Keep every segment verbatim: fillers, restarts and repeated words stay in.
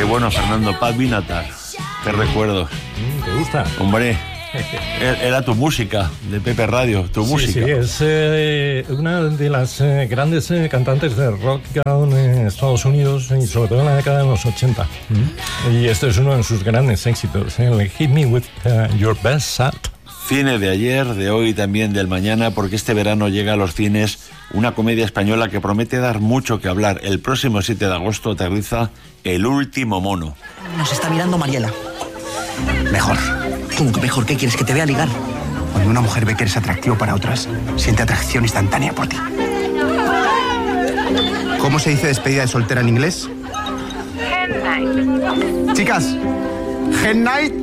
Qué bueno, Fernando. Pat Benatar. Qué recuerdo. ¿Te gusta? Hombre, era tu música de Pepe Radio, tu sí, música. Sí, es eh, una de las eh, grandes eh, cantantes de rock que ha dado en Estados Unidos y sobre todo en la década de los ochenta. ¿Mm? Y este es uno de sus grandes éxitos, el Hit Me With uh, Your Best Shot. Cine de ayer, de hoy y también del mañana, porque este verano llega a los cines una comedia española que promete dar mucho que hablar. El próximo siete de agosto aterriza El último mono. Nos está mirando Mariela. Mejor. ¿Cómo que mejor? ¿Qué quieres? ¿Que te vea ligar? Cuando una mujer ve que eres atractivo para otras, siente atracción instantánea por ti. ¿Cómo se dice despedida de soltera en inglés? Hen night. Chicas, hen night.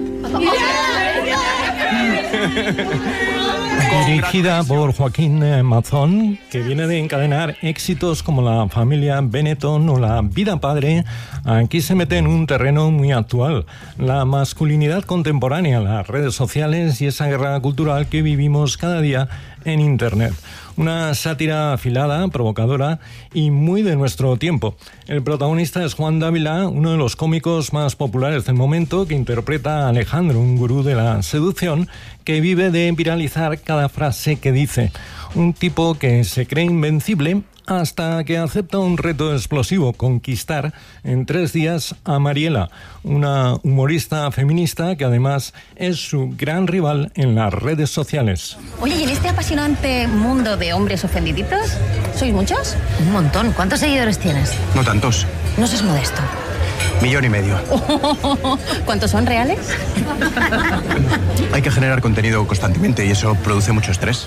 Dirigida por Joaquín Mazón, que viene de encadenar éxitos como La familia Benetton o La vida padre, aquí se mete en un terreno muy actual: la masculinidad contemporánea, las redes sociales y esa guerra cultural que vivimos cada día en Internet. Una sátira afilada, provocadora y muy de nuestro tiempo. El protagonista es Juan Dávila, uno de los cómicos más populares del momento, que interpreta a Alejandro, un gurú de la seducción que vive de viralizar cada frase que dice. Un tipo que se cree invencible hasta que acepta un reto explosivo: conquistar en tres días a Mariela, una humorista feminista que además es su gran rival en las redes sociales. Oye, ¿y en este apasionante mundo de hombres ofendiditos, sois muchos? Un montón. ¿Cuántos seguidores tienes? No tantos. No seas modesto. Millón y medio. ¿Cuántos son reales? Hay que generar contenido constantemente y eso produce mucho estrés.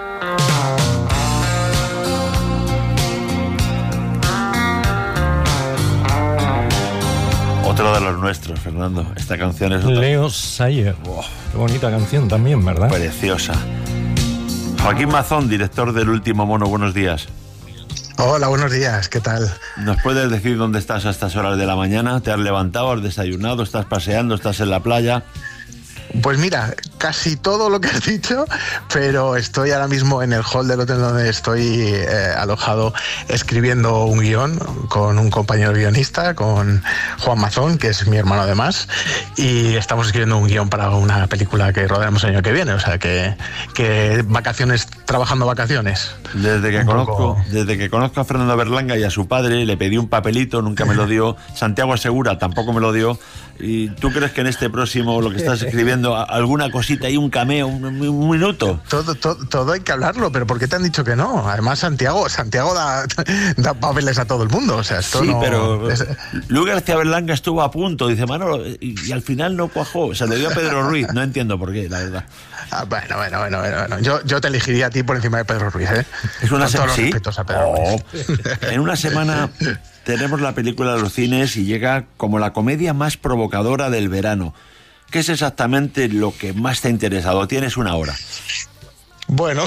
Otro de los nuestros, Fernando. Esta canción es otra. Leo Sayer. Oh, qué bonita canción también, ¿verdad? Preciosa. Joaquín Mazón, director del Último Mono, buenos días. Hola, buenos días, ¿qué tal? ¿Nos puedes decir dónde estás a estas horas de la mañana? ¿Te has levantado, has desayunado, estás paseando, estás en la playa? Pues mira, casi todo lo que has dicho, pero estoy ahora mismo en el hall del hotel donde estoy eh, alojado, escribiendo un guión con un compañero guionista, con Juan Mazón, que es mi hermano además, y estamos escribiendo un guión para una película que rodaremos el año que viene, o sea que, que vacaciones, trabajando vacaciones. Desde que, conozco, poco... desde que conozco a Fernando Berlanga y a su padre, le pedí un papelito, nunca me lo dio. Santiago Segura tampoco me lo dio. ¿Y tú crees que en este próximo, lo que estás escribiendo, alguna cosita y un cameo, un, un minuto? Todo, todo, todo hay que hablarlo, pero ¿por qué te han dicho que no? Además, Santiago Santiago da, da papeles a todo el mundo. O sea, esto sí, no, pero es... Luis García Berlanga estuvo a punto, dice Manolo, y, y al final no cuajó. O sea, le dio a Pedro Ruiz, no entiendo por qué, la verdad. Ah, bueno, bueno, bueno, bueno, bueno. Yo, yo te elegiría a ti por encima de Pedro Ruiz, ¿eh? Es una semana. ¿Sí? A Pedro oh. Ruiz. En una semana tenemos la película de los cines y llega como la comedia más provocadora del verano. ¿Qué es exactamente lo que más te ha interesado? Tienes una hora. Bueno,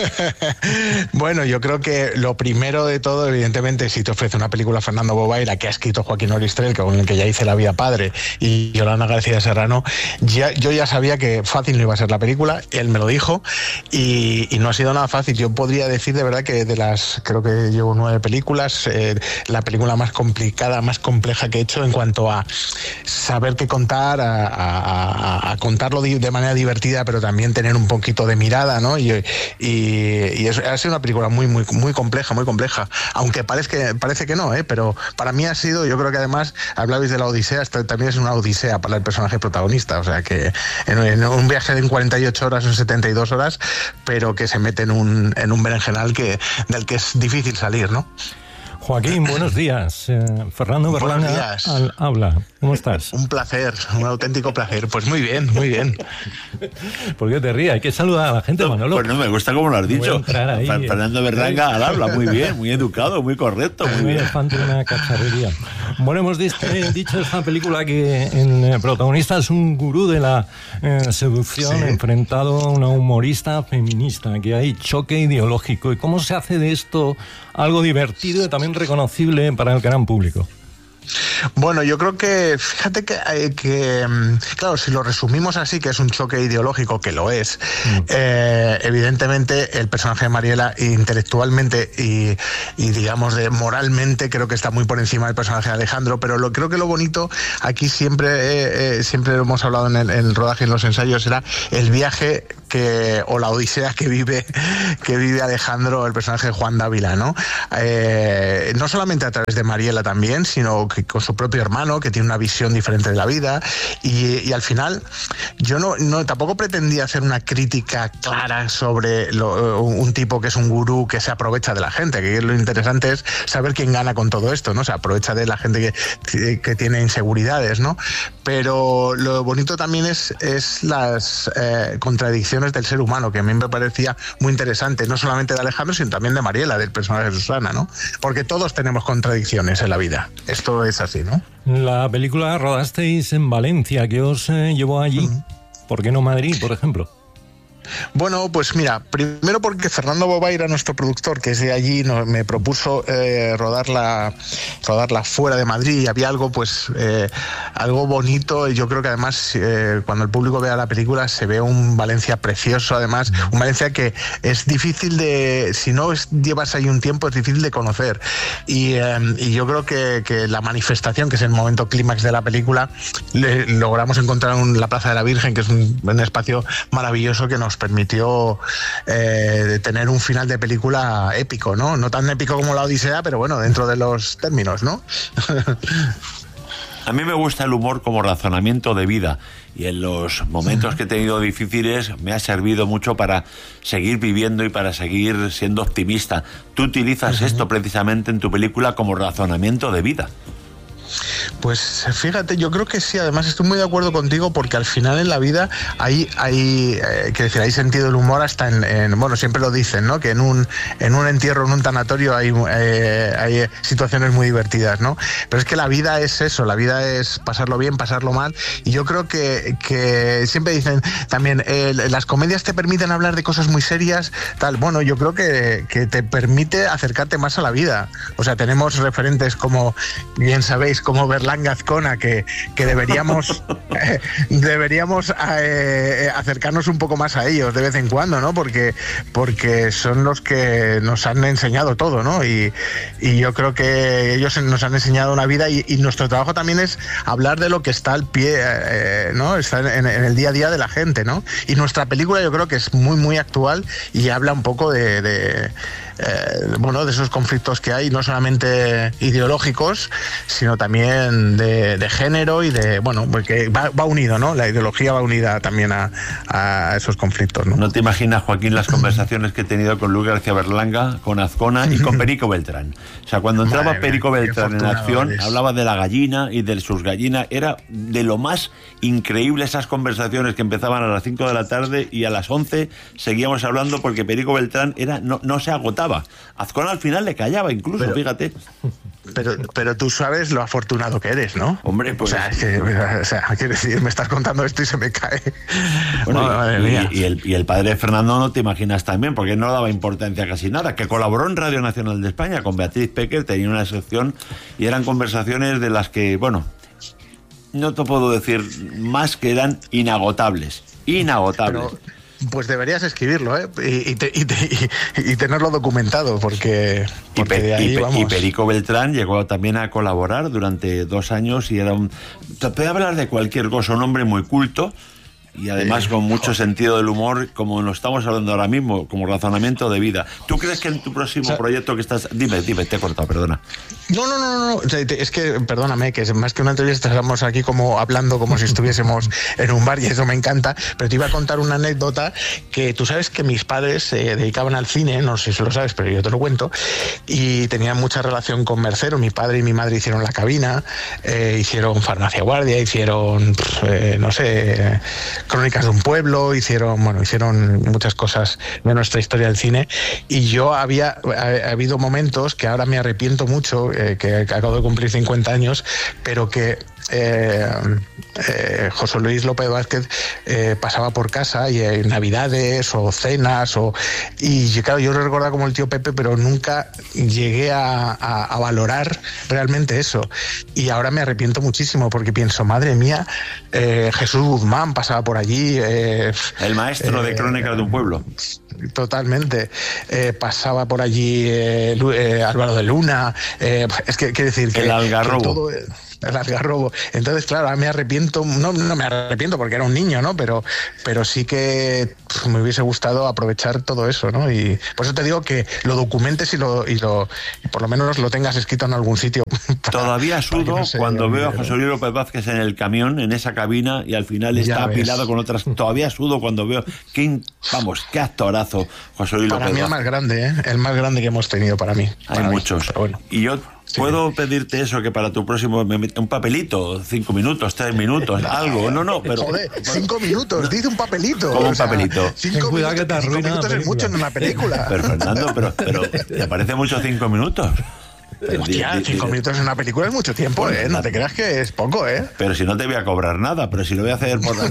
bueno, yo creo que lo primero de todo, evidentemente, si te ofrece una película Fernando Bobaira, que ha escrito Joaquín Oristrel, con el que ya hice La vida padre, y Yolanda García Serrano, ya, yo ya sabía que fácil no iba a ser la película, él me lo dijo, y, y no ha sido nada fácil. Yo podría decir de verdad que de las, creo que llevo nueve películas, eh, la película más complicada, más compleja que he hecho en cuanto a saber qué contar, a, a, a contarlo de manera divertida, pero también tener un poquito de mirada, ¿no? Y, Y, y es, ha sido una película muy muy muy compleja, muy compleja, aunque parece, parece que no, ¿eh? Pero para mí ha sido, yo creo que además, hablabais de la odisea, esto también es una odisea para el personaje protagonista, o sea que en, en un viaje de cuarenta y ocho horas o setenta y dos horas, pero que se mete en un, en un berenjenal que, del que es difícil salir, ¿no? Joaquín, buenos días. Eh, Fernando Berlanga al habla. ¿Cómo estás? Un placer, un auténtico placer. Pues muy bien, muy bien. ¿Por qué te ríes? Hay que saludar a la gente, no, Manolo. Pues no, me gusta como lo has dicho. Ahí, Fernando Berlanga al habla, muy bien, muy educado, muy correcto, muy bien. Elefante, una cacharrería. Bueno, hemos dicho, eh, dicho esta película que el eh, protagonista es un gurú de la eh, seducción, sí, enfrentado a una humorista feminista, que hay choque ideológico. ¿Y cómo se hace de esto algo divertido y también reconocible para el gran público? Bueno, yo creo que, fíjate que, eh, que, claro, si lo resumimos así, que es un choque ideológico, que lo es, mm. eh, evidentemente el personaje de Mariela intelectualmente y, y digamos de moralmente creo que está muy por encima del personaje de Alejandro, pero lo, creo que lo bonito aquí siempre, eh, eh, siempre lo hemos hablado en el, en el rodaje, en los ensayos, era el viaje que, o la odisea que vive, que vive Alejandro, el personaje de Juan Dávila, ¿no? Eh, no solamente a través de Mariela también, sino que con su propio hermano, que tiene una visión diferente de la vida, y, y al final yo no, no tampoco pretendía hacer una crítica clara sobre lo, un tipo que es un gurú que se aprovecha de la gente, que lo interesante es saber quién gana con todo esto, ¿no? Se aprovecha de la gente que, que tiene inseguridades, ¿no? Pero lo bonito también es, es las eh, contradicciones del ser humano, que a mí me parecía muy interesante, no solamente de Alejandro, sino también de Mariela, del personaje de Susana, ¿no? Porque todos tenemos contradicciones en la vida. Esto es así, ¿no? La película rodasteis en Valencia. ¿Qué os eh, llevó allí? Uh-huh. ¿Por qué no Madrid, por ejemplo? Bueno, pues mira, primero porque Fernando Bobaira, nuestro productor, que es de allí, no, me propuso eh, rodarla, rodarla fuera de Madrid, y había algo, pues, eh, algo bonito, y yo creo que además eh, cuando el público vea la película se ve un Valencia precioso, además, un Valencia que es difícil de, si no es, llevas ahí un tiempo, es difícil de conocer, y, eh, y yo creo que, que la manifestación, que es el momento clímax de la película, le, logramos encontrar un, la Plaza de la Virgen, que es un, un espacio maravilloso que nos permitió eh, tener un final de película épico, ¿no? No tan épico como la Odisea, pero bueno, dentro de los términos, ¿no? A mí me gusta el humor como razonamiento de vida, y en los momentos que he tenido difíciles me ha servido mucho para seguir viviendo y para seguir siendo optimista. Tú utilizas uh-huh. esto precisamente en tu película como razonamiento de vida. Pues fíjate, yo creo que sí, además estoy muy de acuerdo contigo, porque al final en la vida hay, hay eh, que decir, hay sentido del humor hasta en, en, bueno, siempre lo dicen, ¿no? Que en un, en un entierro, en un tanatorio hay, eh, hay situaciones muy divertidas, ¿no? Pero es que la vida es eso, la vida es pasarlo bien, pasarlo mal, y yo creo que, que siempre dicen también, eh, las comedias te permiten hablar de cosas muy serias, tal, bueno, yo creo que, que te permite acercarte más a la vida, o sea, tenemos referentes como, bien sabéis, como Berlanga, Azcona, que, que deberíamos eh, deberíamos eh, acercarnos un poco más a ellos de vez en cuando, ¿no? Porque, porque son los que nos han enseñado todo, ¿no? Y, y yo creo que ellos nos han enseñado una vida, y, y nuestro trabajo también es hablar de lo que está al pie, eh, ¿no? Está en, en el día a día de la gente, ¿no? Y nuestra película yo creo que es muy, muy actual, y habla un poco de... de Eh, bueno, de esos conflictos que hay, no solamente ideológicos, sino también de, de género y de, bueno, porque va, va unido, ¿no? La ideología va unida también a, a esos conflictos, ¿no? No te imaginas, Joaquín, las conversaciones que he tenido con Luis García Berlanga, con Azcona y con Perico Beltrán. O sea, cuando entraba Madre Perico mía, Beltrán en acción, eres. hablaba de la gallina y de sus gallinas. Era de lo más increíble esas conversaciones que empezaban a las cinco de la tarde, y a las once seguíamos hablando, porque Perico Beltrán era, no, no se agotaba. Azcona al final le callaba incluso, pero, fíjate. Pero, pero tú sabes lo afortunado que eres, ¿no? Hombre, pues... O sea, es que, o sea, quiero decir, me estás contando esto y se me cae. Bueno, no, madre mía. Y, y, el, y el padre de Fernando no te imaginas también, porque no daba importancia a casi nada, que colaboró en Radio Nacional de España con Beatriz Pecker, tenía una sección, y eran conversaciones de las que, bueno, no te puedo decir más, que eran inagotables, inagotables. Pero... Pues deberías escribirlo, ¿eh? Y, y, te, y, te, y, y tenerlo documentado, porque, porque y, de ahí y, vamos. Y Perico Beltrán llegó también a colaborar durante dos años, y era un... Te puede hablar de cualquier cosa, un hombre muy culto, y además con mucho sentido del humor, como lo estamos hablando ahora mismo, como razonamiento de vida. ¿Tú crees que en tu próximo o sea, proyecto que estás... Dime, dime, te he cortado, perdona. No, no, no, no, es que, perdóname, que más que una entrevista estamos aquí como hablando como si estuviésemos en un bar, y eso me encanta, pero te iba a contar una anécdota, que tú sabes que mis padres se dedicaban al cine, no sé si lo sabes, pero yo te lo cuento, y tenían mucha relación con Mercero. Mi padre y mi madre hicieron La Cabina, eh, hicieron Farmacia Guardia, hicieron, eh, no sé... Crónicas de un pueblo, hicieron, bueno, hicieron muchas cosas de nuestra historia del cine, y yo había ha, ha habido momentos que ahora me arrepiento mucho, eh, que acabo de cumplir cincuenta años, pero que eh, eh, José Luis López Vázquez eh, pasaba por casa y en Navidades o cenas o y claro, yo lo recordaba como el tío Pepe, pero nunca llegué a, a, a valorar realmente eso. Y ahora me arrepiento muchísimo porque pienso, madre mía, eh, Jesús Guzmán pasaba por allí. Eh, el maestro eh, de Crónicas de un pueblo. Totalmente. Eh, pasaba por allí eh, eh, Álvaro de Luna. Eh, es que quiere decir que el Algarrobo. Que todo, el Algarrobo. Entonces, claro, me arrepiento, no, no me arrepiento porque era un niño, ¿no? Pero, pero sí que pff, me hubiese gustado aprovechar todo eso, ¿no? Y por eso te digo que lo documentes y lo, y lo y por lo menos lo tengas escrito en algún sitio. Para, Todavía sudo no cuando veo a José Luis López Vázquez en el camión, en esa cabina, y al final está apilado con otras. Todavía sudo cuando veo. Qué, vamos, qué actorazo, José Luis López Vázquez. Para mí el más grande, ¿eh? El más grande que hemos tenido para mí. Hay para muchos. Mí, bueno. Y yo. Sí. ¿Puedo pedirte eso, que para tu próximo me un papelito, cinco minutos, tres minutos, algo? No, no, pero... Joder, cinco minutos, dice un papelito. ¿Cómo un papelito? Cinco minutos, que te cinco minutos es mucho en una película. Pero Fernando, pero, pero ¿te parece mucho cinco minutos? Hostia, cinco minutos en una película es mucho tiempo, ¿eh? No te creas que es poco, ¿eh? Pero si no te voy a cobrar nada, pero si lo voy a hacer por...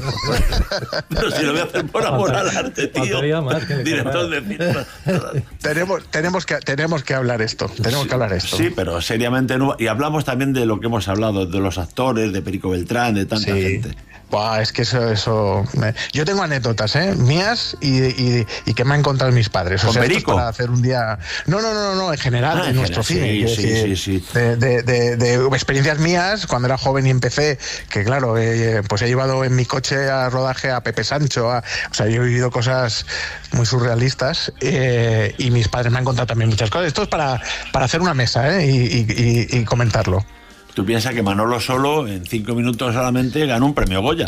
pero si lo voy a hacer por amor al arte, tío. Director de cine. tenemos, tenemos, que, tenemos que hablar esto, tenemos sí, que hablar esto. Sí, pero seriamente no. Y hablamos también de lo que hemos hablado, de los actores, de Perico Beltrán, de tanta sí. gente. Buah, es que eso, eso me... yo tengo anécdotas, ¿eh? Mías y, y, y que me han contado mis padres. O ¿Con sea, Perico? Para hacer un día. No, no, no, no, en general, ah, en nuestro sí, cine. Sí, decir, sí, sí. De, de, de, de experiencias mías cuando era joven y empecé, que claro, eh, pues he llevado en mi coche a rodaje a Pepe Sancho, a, o sea, yo he vivido cosas muy surrealistas eh, y mis padres me han contado también muchas cosas. Esto es para, para hacer una mesa, ¿eh? y, y, y, y comentarlo. Tú piensas que Manolo Solo en cinco minutos solamente ganó un premio Goya.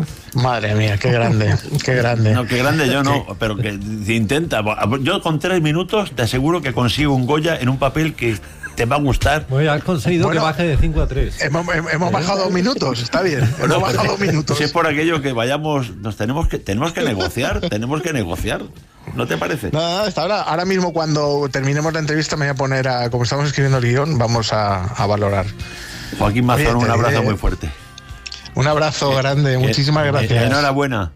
Madre mía, qué grande, qué grande. No, qué grande yo no, pero que intenta. Yo con tres minutos te aseguro que consigo un Goya en un papel que te va a gustar. Bueno, has conseguido bueno, que baje de cinco a tres. Hemos, hemos bajado dos minutos, está bien. Hemos no, bajado dos minutos. Si es por aquello que vayamos, nos tenemos que, tenemos que negociar, tenemos que negociar. ¿No te parece? No, no, hasta ahora, ahora mismo cuando terminemos la entrevista me voy a poner a, como estamos escribiendo el guión, vamos a, a valorar. Joaquín Mazón, Oye, un abrazo diré, muy fuerte. Un abrazo grande, eh, muchísimas eh, gracias. Enhorabuena.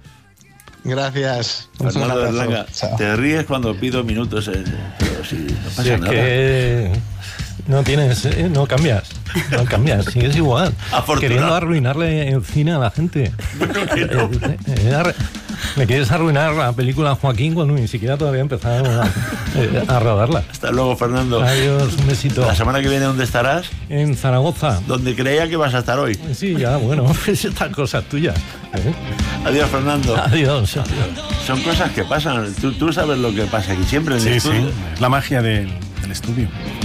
Gracias. Fernando Berlanga, te ríes cuando pido minutos, eh, pero si no pasa sí, es nada. Que no tienes, eh, no cambias, no cambias, sigues igual, queriendo arruinarle el cine a la gente. Le quieres arruinar la película a Joaquín cuando ni siquiera todavía empezaron a, eh, a rodarla. Hasta luego, Fernando. Adiós, un besito. La semana que viene, ¿dónde estarás? En Zaragoza. Donde creía que vas a estar hoy. Sí, ya, bueno, es esta cosa tuya. ¿Eh? Adiós, Fernando. Adiós, adiós. Son cosas que pasan. Tú, tú sabes lo que pasa aquí siempre en sí, el estudio. Sí, es la magia del, del estudio.